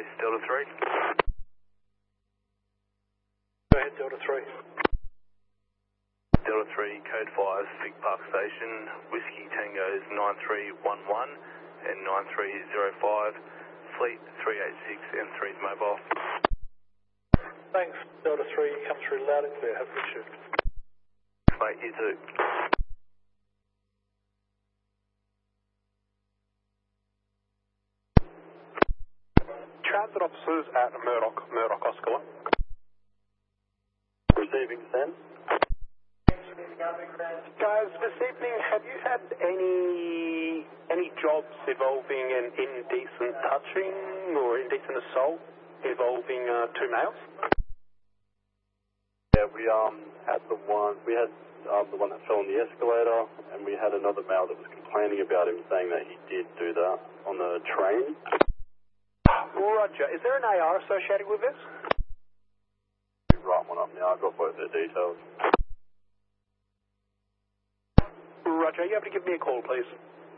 base Delta 3. Go ahead, Delta 3. Delta 3, code 5, Vic Park Station, Whiskey Tango's 9311 and 9305, Fleet 386 M3's mobile. Thanks, Delta 3, come through loud and clear, have a good shift. Mate, you too. Transit officers at Murdoch Oscar 1. Receiving, send. Guys, this evening, have you had any jobs involving an indecent touching or indecent assault involving two males? Yeah, we had the one that fell on the escalator, and we had another male that was complaining about him, saying that he did do that on the train. Roger. Is there an AR associated with this? Write one up now. I've got both their details. Roger. Are you able to give me a call, please?